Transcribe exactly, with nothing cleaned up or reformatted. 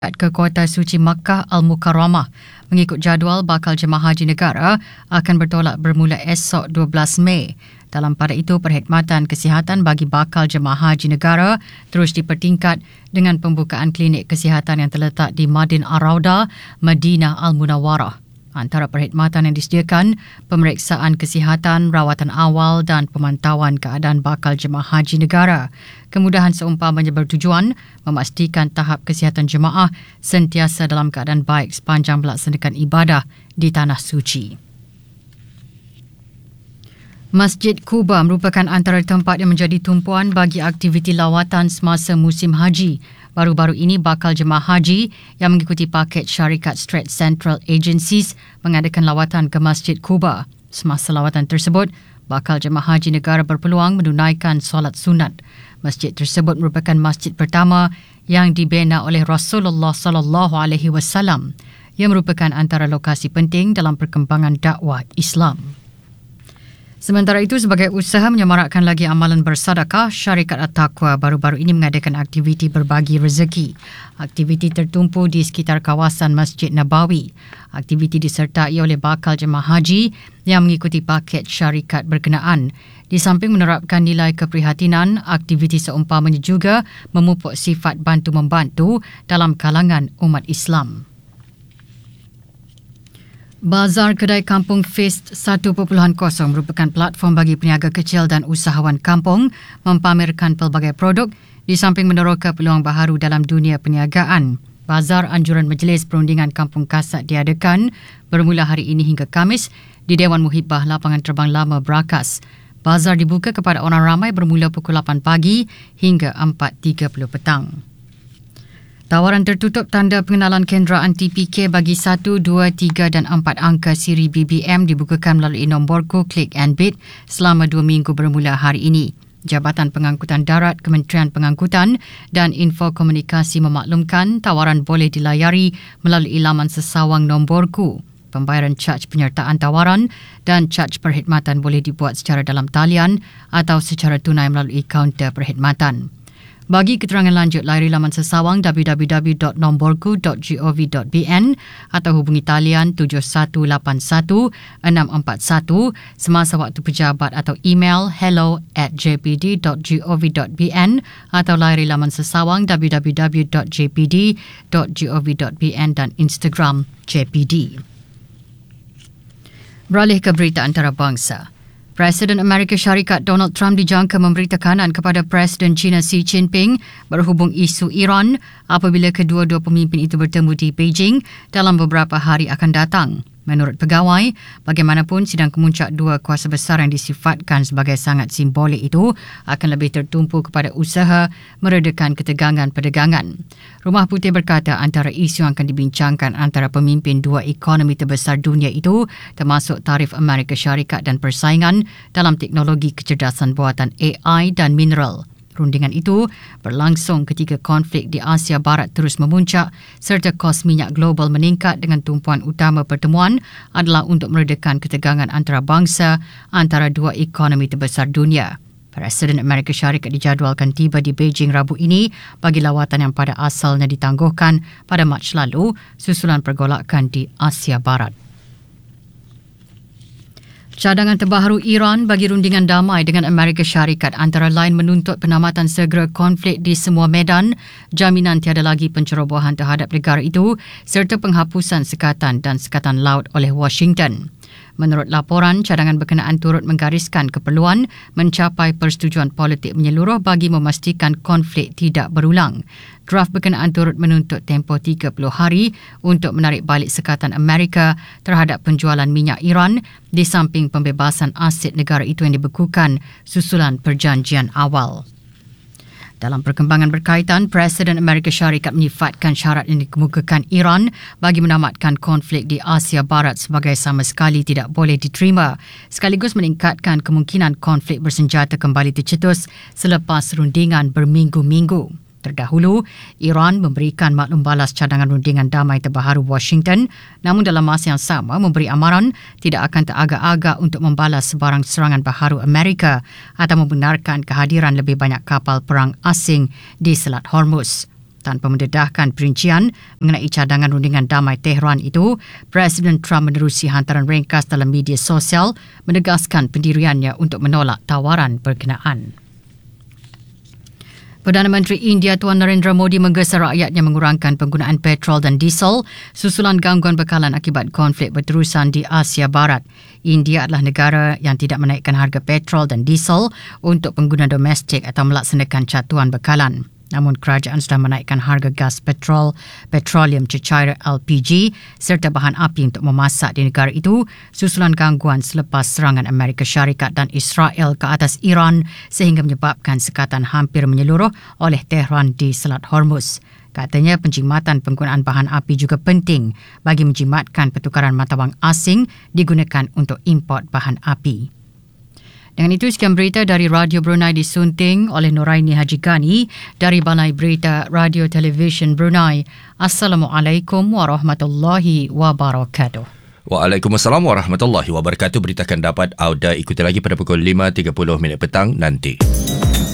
ke Kota Suci Makkah Al-Mukarramah. Mengikut jadual, bakal jemaah haji negara akan bertolak bermula esok dua belas Mei. Dalam pada itu, perkhidmatan kesihatan bagi bakal jemaah haji negara terus dipertingkat dengan pembukaan klinik kesihatan yang terletak di Madin Ar-Raudah, Madinah Al-Munawwarah. Antara perkhidmatan yang disediakan, pemeriksaan kesihatan, rawatan awal dan pemantauan keadaan bakal jemaah haji negara. Kemudahan seumpamanya bertujuan memastikan tahap kesihatan jemaah sentiasa dalam keadaan baik sepanjang melaksanakan ibadah di Tanah Suci. Masjid Quba merupakan antara tempat yang menjadi tumpuan bagi aktiviti lawatan semasa musim haji. Baru-baru ini, bakal jemaah haji yang mengikuti paket syarikat Strait Central Agencies mengadakan lawatan ke Masjid Quba. Semasa lawatan tersebut, bakal jemaah haji negara berpeluang menunaikan solat sunat. Masjid tersebut merupakan masjid pertama yang dibina oleh Rasulullah sallallahu alaihi wasallam, yang merupakan antara lokasi penting dalam perkembangan dakwah Islam. Sementara itu, sebagai usaha menyemarakkan lagi amalan bersedekah, syarikat At-Taqwa baru-baru ini mengadakan aktiviti berbagi rezeki. Aktiviti tertumpu di sekitar kawasan Masjid Nabawi. Aktiviti disertai oleh bakal jemaah haji yang mengikuti paket syarikat berkenaan. Di samping menerapkan nilai keprihatinan, aktiviti seumpamanya juga memupuk sifat bantu-membantu dalam kalangan umat Islam. Bazar Kedai Kampung Feast satu titik kosong merupakan platform bagi peniaga kecil dan usahawan kampung mempamerkan pelbagai produk di samping meneroka peluang baharu dalam dunia perniagaan. Bazar Anjuran Majlis Perundingan Kampung Kasat diadakan bermula hari ini hingga Khamis di Dewan Muhibah Lapangan Terbang Lama Brakas. Bazar dibuka kepada orang ramai bermula pukul lapan pagi hingga empat tiga puluh petang. Tawaran tertutup tanda pengenalan kenderaan T P K bagi satu, dua, tiga dan empat angka siri B B M dibukakan melalui nomborku Click and Bid selama dua minggu bermula hari ini. Jabatan Pengangkutan Darat Kementerian Pengangkutan dan Info Komunikasi memaklumkan tawaran boleh dilayari melalui laman sesawang nomborku. Pembayaran caj penyertaan tawaran dan caj perkhidmatan boleh dibuat secara dalam talian atau secara tunai melalui kaunter perkhidmatan. Bagi keterangan lanjut, layari laman sesawang w w w dot nomborku dot gov dot b n atau hubungi talian tujuh satu lapan satu enam empat satu semasa waktu pejabat atau email hello at j p d dot gov dot b n atau layari laman sesawang w w w dot j p d dot gov dot b n dan Instagram J P D. Beralih ke berita antarabangsa. Presiden Amerika Syarikat Donald Trump dijangka memberi tekanan kepada Presiden China Xi Jinping berhubung isu Iran apabila kedua-dua pemimpin itu bertemu di Beijing dalam beberapa hari akan datang. Menurut pegawai, bagaimanapun sidang kemuncak dua kuasa besar yang disifatkan sebagai sangat simbolik itu akan lebih tertumpu kepada usaha meredakan ketegangan perdagangan. Rumah Putih berkata antara isu yang akan dibincangkan antara pemimpin dua ekonomi terbesar dunia itu termasuk tarif Amerika Syarikat dan persaingan dalam teknologi kecerdasan buatan A I dan mineral. Rundingan itu berlangsung ketika konflik di Asia Barat terus memuncak serta kos minyak global meningkat dengan tumpuan utama pertemuan adalah untuk meredakan ketegangan antara bangsa antara dua ekonomi terbesar dunia. Presiden Amerika Syarikat dijadualkan tiba di Beijing Rabu ini bagi lawatan yang pada asalnya ditangguhkan pada Mac lalu susulan pergolakan di Asia Barat. Cadangan terbaru Iran bagi rundingan damai dengan Amerika Syarikat antara lain menuntut penamatan segera konflik di semua medan, jaminan tiada lagi pencerobohan terhadap negara itu serta penghapusan sekatan dan sekatan laut oleh Washington. Menurut laporan, cadangan berkenaan turut menggariskan keperluan mencapai persetujuan politik menyeluruh bagi memastikan konflik tidak berulang. Draft berkenaan turut menuntut tempoh tiga puluh hari untuk menarik balik sekatan Amerika terhadap penjualan minyak Iran di samping pembebasan aset negara itu yang dibekukan susulan perjanjian awal. Dalam perkembangan berkaitan, Presiden Amerika Syarikat menyifatkan syarat yang dikemukakan Iran bagi menamatkan konflik di Asia Barat sebagai sama sekali tidak boleh diterima, sekaligus meningkatkan kemungkinan konflik bersenjata kembali tercetus selepas rundingan berminggu-minggu. Terdahulu, Iran memberikan maklum balas cadangan rundingan damai terbaru Washington, namun dalam masa yang sama memberi amaran tidak akan teragak-agak untuk membalas sebarang serangan baharu Amerika atau membenarkan kehadiran lebih banyak kapal perang asing di Selat Hormuz. Tanpa mendedahkan perincian mengenai cadangan rundingan damai Tehran itu, Presiden Trump menerusi hantaran ringkas dalam media sosial menegaskan pendiriannya untuk menolak tawaran berkenaan. Perdana Menteri India Tuan Narendra Modi menggesa rakyatnya mengurangkan penggunaan petrol dan diesel susulan gangguan bekalan akibat konflik berterusan di Asia Barat. India adalah negara yang tidak menaikkan harga petrol dan diesel untuk pengguna domestik atau melaksanakan catuan bekalan. Namun kerajaan sudah menaikkan harga gas petrol, petroleum cecair L P G serta bahan api untuk memasak di negara itu susulan gangguan selepas serangan Amerika Syarikat dan Israel ke atas Iran sehingga menyebabkan sekatan hampir menyeluruh oleh Tehran di Selat Hormuz. Katanya penjimatan penggunaan bahan api juga penting bagi menjimatkan pertukaran mata wang asing digunakan untuk import bahan api. Dengan itu, sekian berita dari Radio Brunei disunting oleh Noraini Haji Gani dari Balai Berita Radio Television Brunei. Assalamualaikum warahmatullahi wabarakatuh. Waalaikumsalam warahmatullahi wabarakatuh. Berita akan dapat anda ikuti lagi pada pukul lima tiga puluh minit petang nanti.